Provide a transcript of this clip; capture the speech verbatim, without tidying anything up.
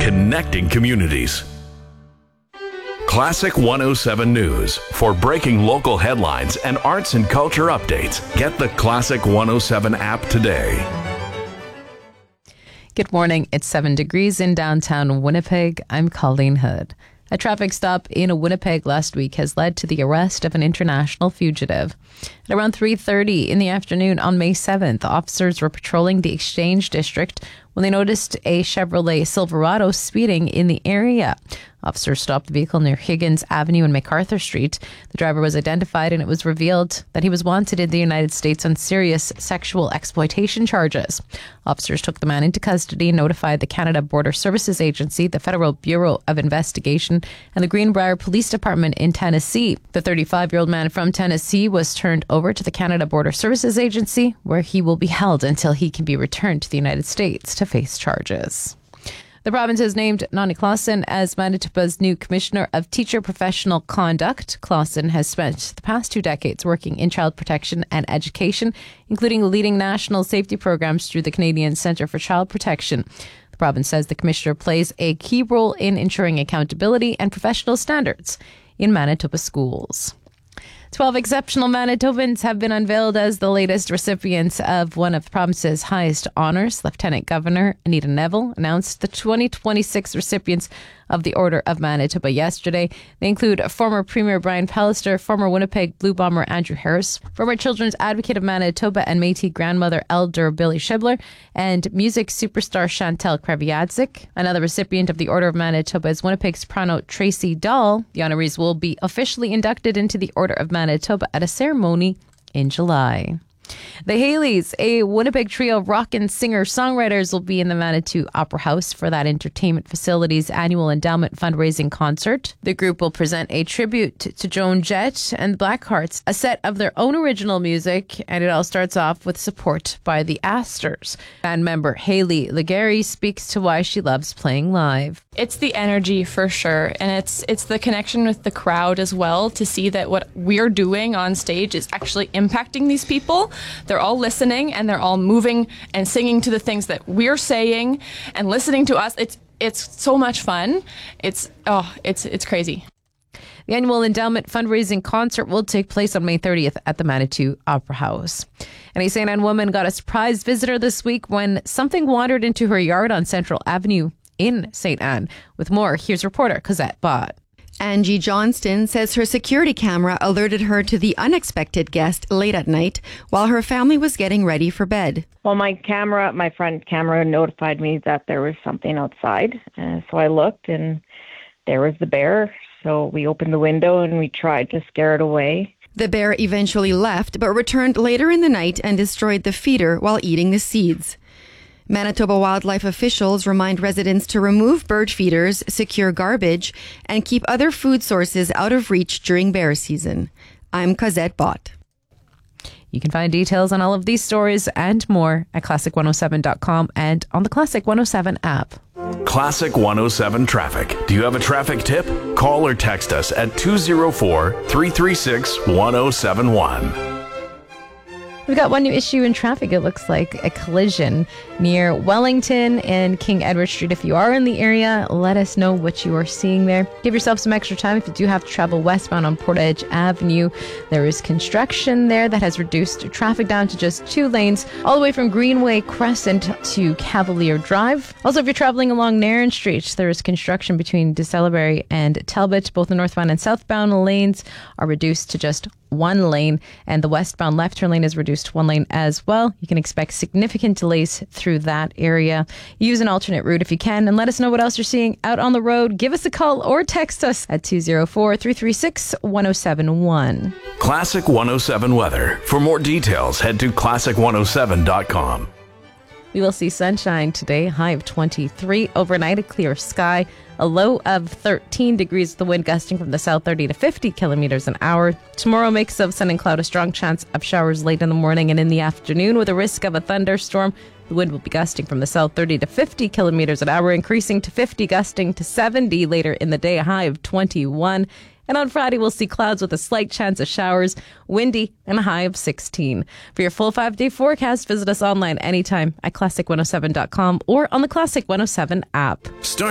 connecting communities. Classic one oh seven News. For breaking local headlines and arts and culture updates, get the Classic one oh seven app today. Good morning. It's seven degrees in downtown Winnipeg. I'm Colleen Hood. A traffic stop in Winnipeg last week has led to the arrest of an international fugitive. At around three thirty in the afternoon on May seventh, officers were patrolling the Exchange District when they noticed a Chevrolet Silverado speeding in the area. Officers stopped the vehicle near Higgins Avenue and MacArthur Street. The driver was identified and it was revealed that he was wanted in the United States on serious sexual exploitation charges. Officers took the man into custody and notified the Canada Border Services Agency, the Federal Bureau of Investigation, and the Greenbrier Police Department in Tennessee. The thirty-five-year-old man from Tennessee was turned over to the Canada Border Services Agency, where he will be held until he can be returned to the United States to face charges. The province has named Nani Clausen as Manitoba's new Commissioner of Teacher Professional Conduct. Clausen has spent the past two decades working in child protection and education, including leading national safety programs through the Canadian Centre for Child Protection. The province says the Commissioner plays a key role in ensuring accountability and professional standards in Manitoba schools. Twelve exceptional Manitobans have been unveiled as the latest recipients of one of the province's highest honours. Lieutenant Governor Anita Neville announced the twenty twenty-six recipients of the Order of Manitoba yesterday. They include former Premier Brian Pallister, former Winnipeg Blue Bomber Andrew Harris, former Children's Advocate of Manitoba and Métis grandmother Elder Billy Shibler, and music superstar Chantal Kreviazzik. Another recipient of the Order of Manitoba is Winnipeg soprano Tracy Dahl. The honorees will be officially inducted into the Order of Manitoba at a ceremony in July. The Haleys, a Winnipeg trio of rock and singer-songwriters, will be in the Manitou Opera House for that entertainment facility's annual endowment fundraising concert. The group will present a tribute to Joan Jett and the Blackhearts, a set of their own original music, and it all starts off with support by the Astors. Band member Haley Legary speaks to why she loves playing live. It's the energy for sure, and it's it's the connection with the crowd as well, to see that what we're doing on stage is actually impacting these people. They're all listening and they're all moving and singing to the things that we're saying and listening to us. It's it's so much fun. It's oh, it's it's crazy. The annual endowment fundraising concert will take place on May thirtieth at the Manitou Opera House. And a Saint Anne woman got a surprise visitor this week when something wandered into her yard on Central Avenue in Saint Anne. With more, here's reporter Cosette Bott. Angie Johnston says her security camera alerted her to the unexpected guest late at night while her family was getting ready for bed. Well, my camera, my front camera notified me that there was something outside. Uh, so I looked and there was the bear. So we opened the window and we tried to scare it away. The bear eventually left, but returned later in the night and destroyed the feeder while eating the seeds. Manitoba wildlife officials remind residents to remove bird feeders, secure garbage, and keep other food sources out of reach during bear season. I'm Cosette Bott. You can find details on all of these stories and more at classic one oh seven dot com and on the Classic one oh seven app. Classic one oh seven Traffic. Do you have a traffic tip? Call or text us at two oh four, three three six, one oh seven one. We've got one new issue in traffic. It looks like a collision near Wellington and King Edward Street. If you are in the area, let us know what you are seeing there. Give yourself some extra time if you do have to travel westbound on Portage Avenue. There is construction there that has reduced traffic down to just two lanes, all the way from Greenway Crescent to Cavalier Drive. Also, if you're traveling along Nairn Street, there is construction between DeCelery and Talbot. Both the northbound and southbound lanes are reduced to just one lane, and the westbound left turn lane is reduced to one lane as well. You can expect significant delays through that area. Use an alternate route if you can, and let us know what else you're seeing out on the road. Give us a call or text us at two oh four, three three six, one oh seven one. Classic one oh seven weather. For more details, head to classic one oh seven dot com. We will see sunshine today, high of twenty-three. Overnight, a clear sky, a low of thirteen degrees, the wind gusting from the south thirty to fifty kilometers an hour. Tomorrow, mix of sun and cloud, a strong chance of showers late in the morning and in the afternoon with a risk of a thunderstorm. The wind will be gusting from the south thirty to fifty kilometers an hour, increasing to fifty, gusting to seventy later in the day, a high of twenty-one. And on Friday, we'll see clouds with a slight chance of showers, windy, and a high of sixteen. For your full five-day forecast, visit us online anytime at classic one oh seven dot com or on the Classic one oh seven app. Start